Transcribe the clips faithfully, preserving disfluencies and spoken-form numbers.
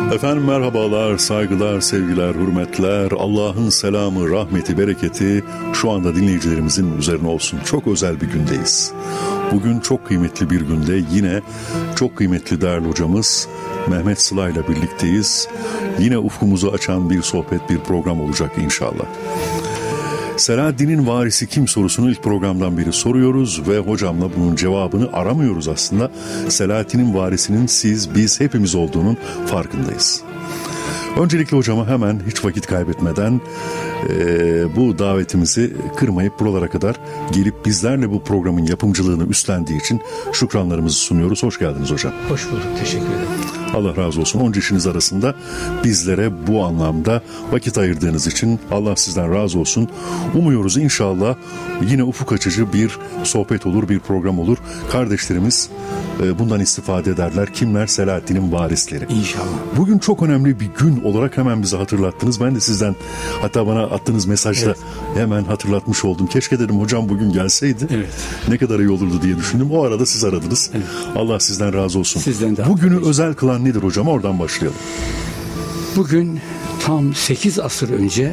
Efendim merhabalar, saygılar, sevgiler, hürmetler, Allah'ın selamı, rahmeti, bereketi şu anda dinleyicilerimizin üzerine olsun. Çok özel bir gündeyiz. Bugün çok kıymetli bir günde yine çok kıymetli değerli hocamız Mehmet Sıla ile birlikteyiz. Yine ufkumuzu açan bir sohbet, bir program olacak inşallah. Selahaddin'in varisi kim sorusunu ilk programdan beri soruyoruz ve hocamla bunun cevabını aramıyoruz aslında. Selahaddin'in varisinin siz, biz hepimiz olduğunun farkındayız. Öncelikle hocama hemen hiç vakit kaybetmeden e, bu davetimizi kırmayıp buralara kadar gelip bizlerle bu programın yapımcılığını üstlendiği için şükranlarımızı sunuyoruz. Hoş geldiniz hocam. Hoş bulduk, teşekkür ederim. Allah razı olsun. Onca işiniz arasında bizlere bu anlamda vakit ayırdığınız için Allah sizden razı olsun. Umuyoruz inşallah yine ufuk açıcı bir sohbet olur, bir program olur. Kardeşlerimiz bundan istifade ederler. Kimler? Selahaddin'in varisleri. İnşallah. Bugün çok önemli bir gün olarak hemen bize hatırlattınız. Ben de sizden hatta bana attığınız mesajda evet. hemen hatırlatmış oldum. Keşke dedim hocam bugün gelseydi. Evet. Ne kadar iyi olurdu diye düşündüm. O arada siz aradınız. Evet. Allah sizden razı olsun. Sizden de. Bugünü özel kılan nedir hocam? Oradan başlayalım. Bugün tam sekiz asır önce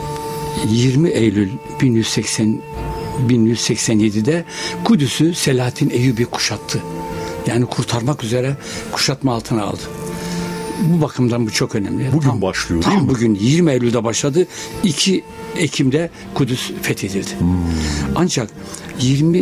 yirmi Eylül bin yüz seksen bin yüz seksen yedi'de Kudüs'ü Selahaddin Eyyubi kuşattı. Yani kurtarmak üzere kuşatma altına aldı. Bu bakımdan bu çok önemli. Bugün tam, başlıyor tam değil mi? Bugün yirmi Eylül'de başladı. iki Ekim'de Kudüs fethedildi. Hmm. Ancak yirmi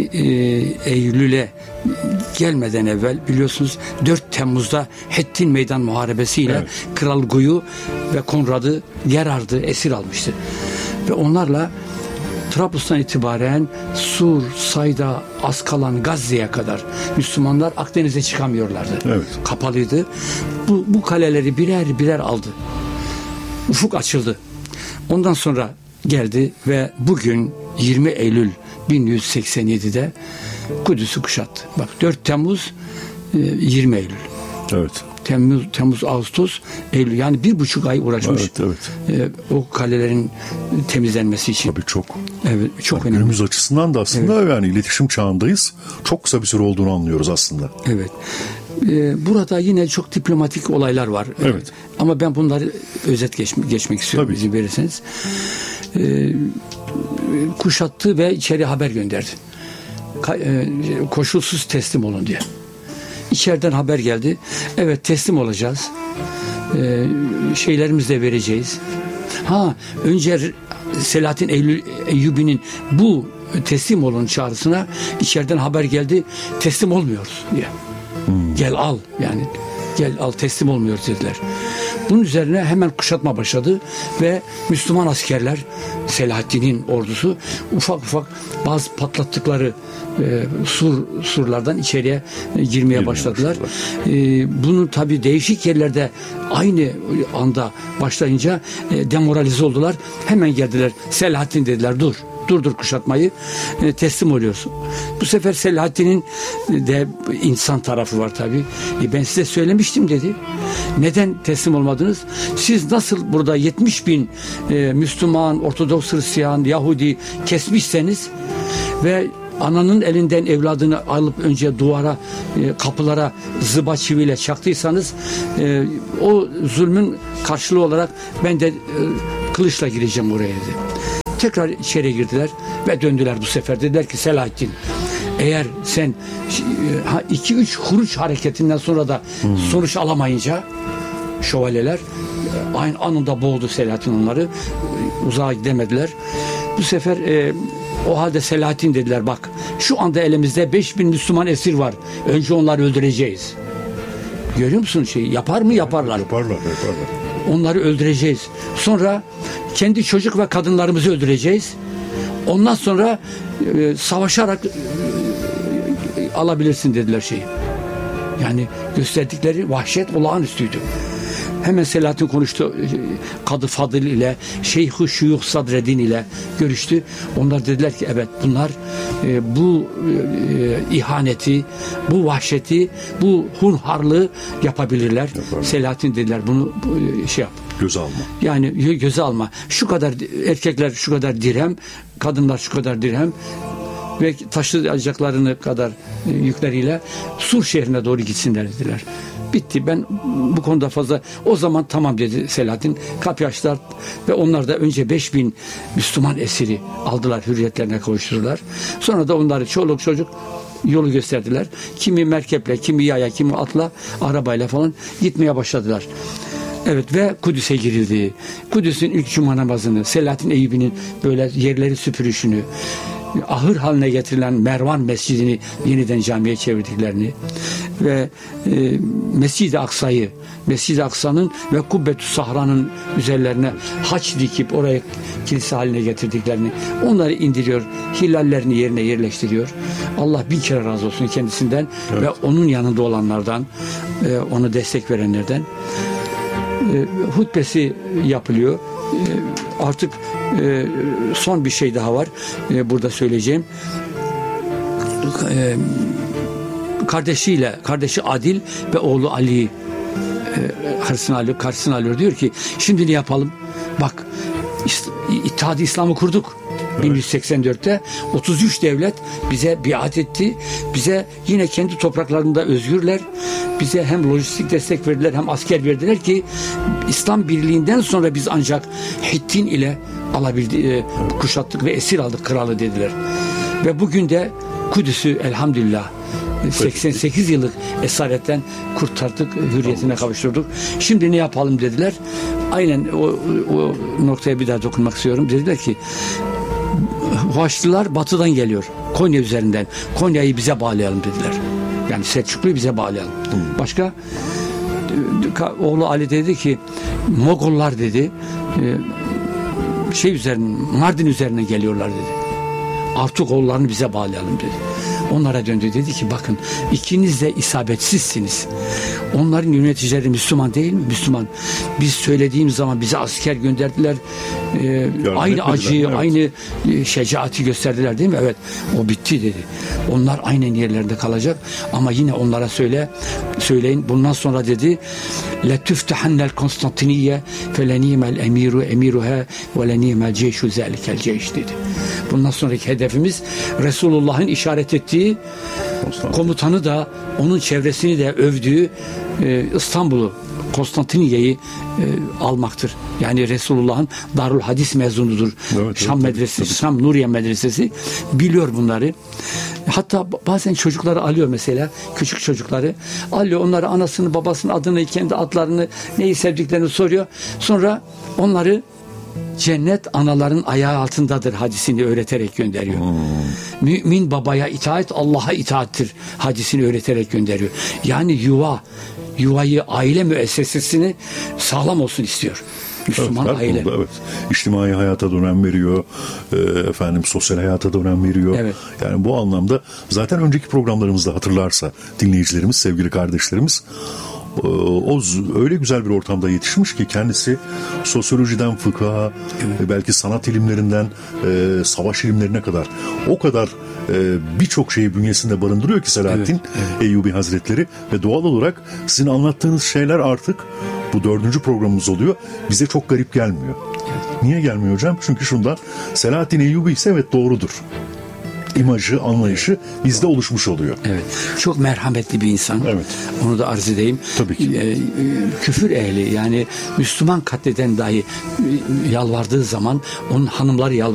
Eylül'e gelmeden evvel biliyorsunuz dört Temmuz'da Hettin Meydan Muharebesi'yle evet. Kral Guyu ve Konrad'ı Gerard'ı esir almıştı. Ve onlarla Trablus'tan itibaren Sur, Sayda, Askalan, Gazze'ye kadar Müslümanlar Akdeniz'e çıkamıyorlardı. Evet. Kapalıydı. Bu, bu kaleleri birer birer aldı. Ufuk açıldı. Ondan sonra geldi ve bugün yirmi Eylül bin yüz seksen yedi'de Kudüs'ü kuşattı. Bak dört Temmuz yirmi Eylül. Evet. Temmuz, Temmuz, Ağustos, Eylül yani bir buçuk ay uğraşmış. Evet, evet. E, o kalelerin temizlenmesi için. Tabii çok. Evet, çok yani önemli. Günümüz açısından da aslında evet. yani iletişim çağındayız. Çok kısa bir süre olduğunu anlıyoruz aslında. Evet. E, burada yine çok diplomatik olaylar var. Evet. E, ama ben bunları özet geç, geçmek istiyorum. Tabii. İzin verirseniz. E, kuşattı ve içeri haber gönderdi. Ka- e, koşulsuz teslim olun diye. İçeriden haber geldi. Evet teslim olacağız. Ee, şeylerimizi de vereceğiz. Ha önce Selahaddin Eylül, Eyyubi'nin bu teslim olun çağrısına içeriden haber geldi. Teslim olmuyoruz diye. Hmm. Gel al yani. Gel al teslim olmuyoruz dediler. Bunun üzerine hemen kuşatma başladı ve Müslüman askerler Selahaddin'in ordusu ufak ufak bazı patlattıkları e, sur surlardan içeriye e, girmeye başladılar. E, bunu tabii değişik yerlerde aynı anda başlayınca e, demoralize oldular. Hemen geldiler. Selahaddin dediler dur. Durdur kuşatmayı, e, teslim oluyorsun. Bu sefer Selahaddin'in de insan tarafı var tabii. E, ben size söylemiştim dedi. Neden teslim olmadınız? Siz nasıl burada yetmiş bin e, Müslüman, Ortodoks Hristiyan, Yahudi kesmişseniz ve ananın elinden evladını alıp önce duvara, e, kapılara zıba çiviyle çaktıysanız e, o zulmün karşılığı olarak ben de e, kılıçla gireceğim oraya dedi. Tekrar içeri girdiler ve döndüler bu sefer. Dediler ki Selahaddin eğer sen iki üç huruç hareketinden sonra da hmm. sonuç alamayınca şövalyeler aynı anında boğdu Selahaddin onları. Uzağa gidemediler. Bu sefer e, o halde Selahaddin dediler bak şu anda elimizde beş bin Müslüman esir var. Önce onları öldüreceğiz. Görüyor musun şeyi? Yapar mı? Yaparlar. Yaparlar, yaparlar. Onları öldüreceğiz. Sonra kendi çocuk ve kadınlarımızı öldüreceğiz. Ondan sonra e, savaşarak e, alabilirsin dediler şeyi. Yani gösterdikleri vahşet olağanüstüydü. Hemen Selahaddin konuştu. Kadı Fadıl ile Şeyh-i Şuyuh Sadreddin ile görüştü. Onlar dediler ki evet bunlar e, bu e, ihaneti, bu vahşeti, bu hunharlığı yapabilirler. Yaparlar. Selahaddin dediler bunu bu, şey yap. Göze alma. Yani göze alma. Şu kadar erkekler şu kadar dirhem, kadınlar şu kadar dirhem ve taşıyacaklarını kadar yükleriyle Sur şehrine doğru gitsinler dediler. Bitti. Ben bu konuda fazla, o zaman tamam dedi Selahattin. Kapıyı açtılar ve onlar da önce beş bin Müslüman esiri aldılar, hürriyetlerine kavuşturdular. Sonra da onları çoluk çocuk yolu gösterdiler. Kimi merkeple, kimi yaya, kimi atla, arabayla falan gitmeye başladılar. Evet, ve Kudüs'e girildi. Kudüs'ün ilk cuma namazını, Selahattin Eyyubi'nin böyle yerleri süpürüşünü, ahır haline getirilen Mervan Mescidi'ni yeniden camiye çevirdiklerini ve e, Mescid-i Aksa'yı, Mescid-i Aksa'nın ve Kubbetü Sahra'nın üzerlerine haç dikip oraya kilise haline getirdiklerini, onları indiriyor, hilallerini yerine yerleştiriyor. Allah bin kere razı olsun kendisinden, evet, ve onun yanında olanlardan, e, onu destek verenlerden. E, hutbesi yapılıyor. E, artık e, son bir şey daha var. E, burada söyleyeceğim. E, kardeşiyle, kardeşi Adil ve oğlu Ali'yi e, karşısına alıyor, karşısına alıyor. Diyor ki, şimdi ne yapalım? Bak, İttihat-ı İslam'ı kurduk. Evet. bin yüz seksen dörtte otuz üç devlet bize biat etti. Bize yine kendi topraklarında özgürler. Bize hem lojistik destek verdiler, hem asker verdiler ki İslam birliğinden sonra biz ancak Hittin ile alabildi, e, kuşattık ve esir aldık kralı dediler. Ve bugün de Kudüs'ü elhamdülillah seksen sekiz yıllık esaretten kurtardık, hürriyetine kavuşturduk. Şimdi ne yapalım dediler. Aynen o, o noktaya bir daha dokunmak istiyorum. Dediler ki, Haçlılar batıdan geliyor, Konya üzerinden. Konya'yı bize bağlayalım dediler. Yani Selçuklu'yu bize bağlayalım. Hmm. Başka oğlu Ali dedi ki, Mogollar dedi şey üzerinden, Mardin üzerinden geliyorlar dedi. Artukoğullarını bize bağlayalım dedi. Onlara döndü, dedi ki, bakın ikiniz de isabetsizsiniz. Onların yöneticileri Müslüman değil mi? Müslüman. Biz söylediğimiz zaman bize asker gönderdiler. Ee, aynı acıyı, evet, aynı şecaati gösterdiler değil mi? Evet. O bitti dedi. Onlar aynen yerlerinde kalacak ama yine onlara söyle, söyleyin. Bundan sonra dedi, لَتُفْتَحَنَّ الْكُنْسْتَنْتِنِيَّ فَلَنِيمَ الْاَمِيرُ اَمِيرُهَا وَلَنِيمَ الْجَيْشُ ذَٰلِكَ الْجَيْشِ dedi. Bundan sonraki hedefimiz Resulullah'ın işaret ettiği komutanı da, onun çevresini de övdüğü e, İstanbul'u, Konstantiniye'yi e, almaktır. Yani Resulullah'ın Darül Hadis mezunudur. Evet, Şam evet, Medresesi, tabii, tabii. Şam Nuriye Medresesi biliyor bunları. Hatta bazen çocukları alıyor, mesela küçük çocukları alıyor, onları anasını, babasının adını, kendi adlarını, neyi sevdiklerini soruyor. Sonra onları cennet anaların ayağı altındadır hadisini öğreterek gönderiyor. Hmm. Mümin babaya itaat Allah'a itaattir hadisini öğreterek gönderiyor. Yani yuva, yuvayı, aile müessesesini sağlam olsun istiyor. Müslüman evet, aile. Konuda, evet. İçtimai hayata da önem veriyor. E, efendim sosyal hayata da önem veriyor. Evet. Yani bu anlamda zaten önceki programlarımızda hatırlarsa dinleyicilerimiz, sevgili kardeşlerimiz, o öyle güzel bir ortamda yetişmiş ki kendisi sosyolojiden fıkha, evet, belki sanat ilimlerinden e, savaş ilimlerine kadar o kadar e, birçok şeyi bünyesinde barındırıyor ki Selahattin, evet, evet. Eyyubi Hazretleri, ve doğal olarak sizin anlattığınız şeyler artık bu dördüncü programımız oluyor. Bize çok garip gelmiyor. Evet. Niye gelmiyor hocam? Çünkü şundan, Selahattin Eyyubi ise evet doğrudur. İmajı, anlayışı bizde oluşmuş oluyor. Evet. Çok merhametli bir insan. Evet. Onu da arz edeyim. Tabii ki. Ee, küfür ehli, yani Müslüman katleden dahi yalvardığı zaman onun hanımları yalvarıyor.